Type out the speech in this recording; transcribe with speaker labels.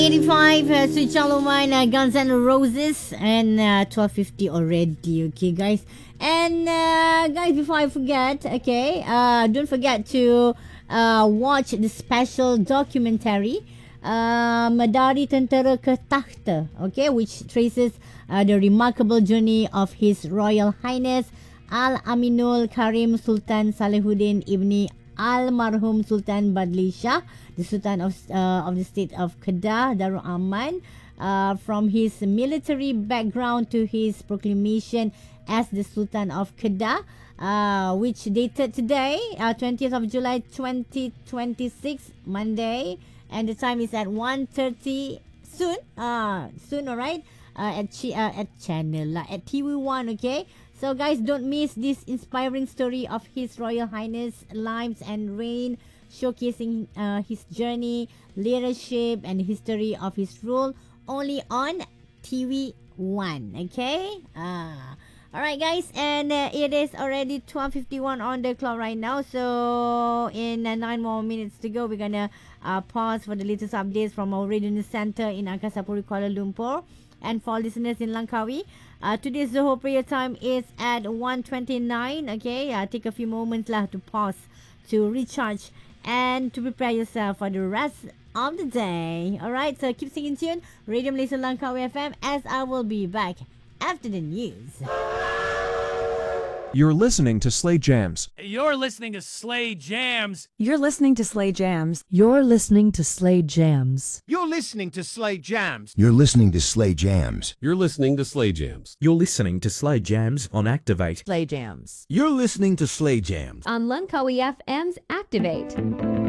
Speaker 1: 85 Sweet Charlemagne, Guns N' Roses, and 12:50 already. Okay, guys. And guys, before I forget, okay, don't forget to watch the special documentary Dari Tentera ke Takhta, okay, which traces the remarkable journey of His Royal Highness Al Aminul Karim Sultan Salehuddin Ibni Almarhum Sultan Badli Shah, the Sultan of the state of Kedah, Darul Aman, from his military background to his proclamation as the Sultan of Kedah, which dated today, 20th of July 2026, Monday, and the time is at 1:30 soon. Soon, all right. At channel at TV1, okay. So guys, don't miss this inspiring story of His Royal Highness lives and reign, showcasing his journey, leadership, and history of his rule, only on TV1. Okay. All right, guys, and it is already 12:51 on the clock right now. So in 9 more minutes to go, we're gonna pause for the latest updates from our radio news center in Angkasa Puri, Kuala Lumpur. And for listeners in Langkawi, today's Zohor prayer time is at 1:29. Okay, take a few moments lah to pause, to recharge, and to prepare yourself for the rest of the day. All right, so keep singing tune, Radio Malaysia Langkawi FM, as I will be back after the news.
Speaker 2: You're listening to Slay Jams.
Speaker 3: You're listening to Slay Jams.
Speaker 4: You're listening to Slay Jams.
Speaker 5: You're listening to Slay Jams.
Speaker 6: You're listening to Slay Jams.
Speaker 7: You're listening to Slay Jams.
Speaker 8: You're listening to Slay Jams.
Speaker 9: You're listening to Slay Jams on Activate.
Speaker 5: Slay Jams.
Speaker 10: You're listening to Slay Jams
Speaker 11: on Langkawi FM's Activate.